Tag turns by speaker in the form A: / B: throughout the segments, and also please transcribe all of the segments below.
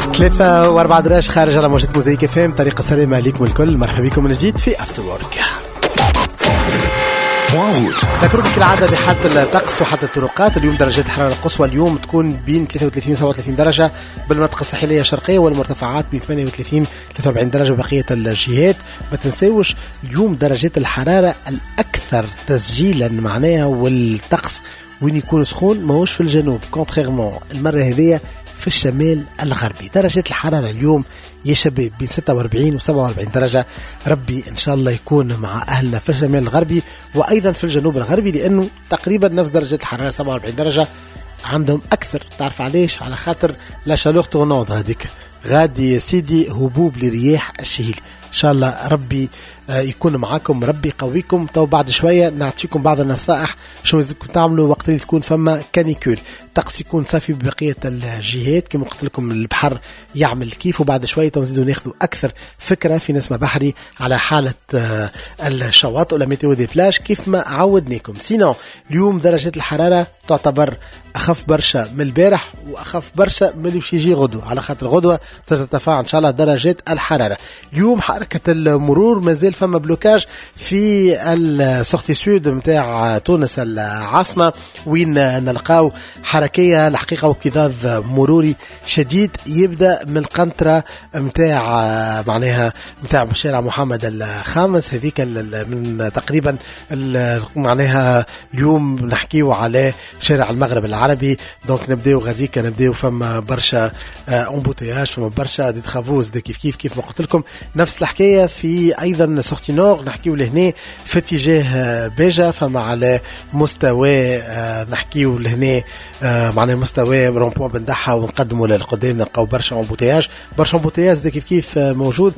A: 3 و4 دراج خارج على موجة موزايك اف ام. طريقة سلامة عليكم الكل، مرحبا بكم من جديد في افتر وورك. ذكروا كالعادة بحالة الطقس وحتى الطرقات. اليوم درجات الحرارة القصوى اليوم تكون بين 33 و 37 درجة بالمناطق الساحلية الشرقية، والمرتفعات بين 38 و 43 درجة بقية الجهات. ما تنسوش اليوم درجات الحرارة الأكثر تسجيلا معناها والطقس وين يكون سخون ماهوش في الجنوب، كونتريرمون المرة هذه في الشمال الغربي. درجات الحرارة اليوم يا شباب بين 46 و 47 درجة. ربي إن شاء الله يكون مع أهلنا في الشمال الغربي وأيضا في الجنوب الغربي، لأنه تقريبا نفس درجة الحرارة 47 درجة عندهم أكثر. تعرف عليش؟ على خاطر لا شالور تورنوند هذيك غادي يا سيدي هبوب لرياح الشهيل. إن شاء الله ربي يكون معاكم، ربي يقويكم. تو بعد شوية نعطيكم بعض النصائح شو لازمكم تعملوا وقت اللي تكون فما كانيكول، طقس يكون صافي ببقية الجهات كما قلت لكم. البحر يعمل كيف، وبعد شوية تنزيدوا ناخذوا أكثر فكرة في نسمة بحري على حالة الشواطئ ولا ميتيو دي بلاج كيف ما عودناكم. سينو اليوم درجات الحرارة تعتبر أخف برشا من البارح وأخف برشا من اللي باش يجي غدوة، على خاطر غدوة ترتفع إن شاء الله درجات الحرارة. اليوم حركة المرور مازال فما بلوكاج في السورتي سود متاع تونس العاصمة، وين نلقاو حركية الحقيقة واكتظاظ مروري شديد يبدأ من القنطرة متاع معناها متاع شارع محمد الخامس هذيك من تقريبا معناها اليوم نحكيو على شارع المغرب العربي. دونك نبداو غاديك نبداو فما برشا امبوتياج، فما برشا دي ترافوز دي كيف ما قلت لكم. نفس الحكاية في أيضا سورتي نور نحكيو لهنا في اتجاه باجة، فما على مستوى نحكيو لهنا معناها مستوى رومبوان بندحة ونقدموا للقدام نلقاو برشا امبوتياج دي كيف موجود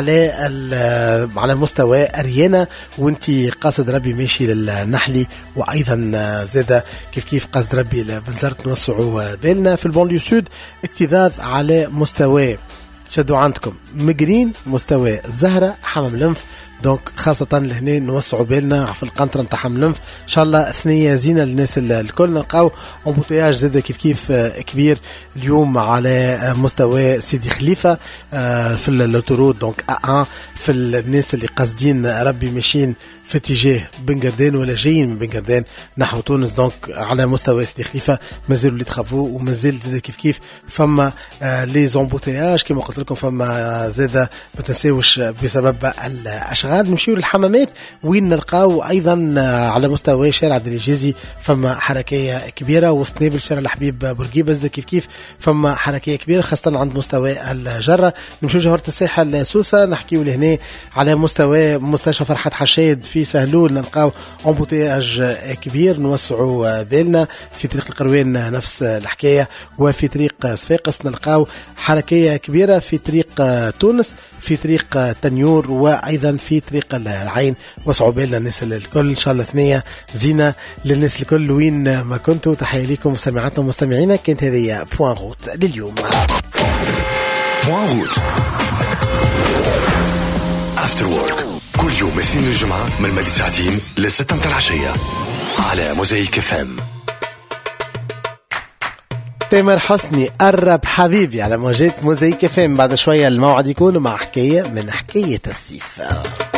A: على مستوى أريانا وانتي قاصد ربي ماشي للنحلي، وأيضا زادة كيف قاصد ربي لبنزرت نوسعوا بالنا. في البونليو سود اكتظاظ على مستوى شدوا عندكم مقرين، مستوى الزهرة، حمام لنف. دونك خاصة لهنا نوسعوا بالنا في القنطرة نتاع حمام لنف. إن شاء الله ثنية زينة للناس الكل. نلقاو امبوتياج زاد كيف كبير اليوم على مستوى سيدي خليفة في الاوتورود دونك A1 في الناس اللي قاصدين ربي ماشيين في اتجاه بنقردان ولا جايين من بنقردان نحو تونس. دونك على مستوى سيدي خليفة مازالوا اللي تخافوا ومازال زاد كيف فما لي زومبوتياج كما قلت لكم. فما زاد ما تنساوش بسبب الاشغال نمشيو للحمامات وين نلقاو ايضا على مستوى شارع دليجيزي فما حركيه كبيره، وسنابل شارع الحبيب بورقيبه زاد كيف فما حركيه كبيره خاصه عند مستوى الجره. نمشيو جهه الساحل سوسه نحكيو لهنا على مستوى مستشفى فرحات حشاد في سهلول نلقاو امبوتياج كبير. نوسعوا بالنا في طريق القروين نفس الحكايه، وفي طريق صفاقس نلقاو حركيه كبيره في طريق تونس، في طريق تنيور، وايضا في طريق العين. وسعوا بالنا الناس الكل. ان شاء الله ثنيه زينه للناس الكل وين ما كنتوا. تحيه لكم مستمعاتنا ومستمعينا. كانت هذه بوان روت لليوم.
B: بوان روت افتر وورك كل يوم اثنين الجمعة من 2 ل 6 متاع العشية على موزايك اف ام.
A: تامر حسني قرب حبيبي على موجات موزايك اف ام. بعد شوية الموعد يكون مع حكاية من حكاية السيف.